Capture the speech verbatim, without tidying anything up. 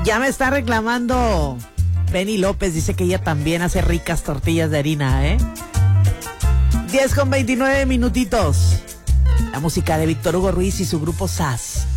Ya me está reclamando Penny López, dice que ella también hace ricas tortillas de harina, ¿eh? diez con veintinueve minutitos. La música de Víctor Hugo Ruiz y su grupo S A S.